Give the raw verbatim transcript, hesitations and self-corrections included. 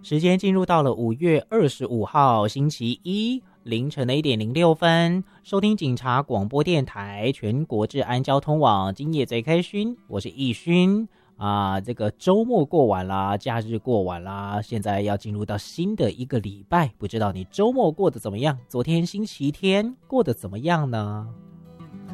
时间进入到了五月二十五号星期一凌晨的一点零六分，收听警察广播电台全国治安交通网，今夜最开心，我是易勋啊。这个周末过完啦，假日过完啦，现在要进入到新的一个礼拜，不知道你周末过得怎么样？昨天星期天过得怎么样呢？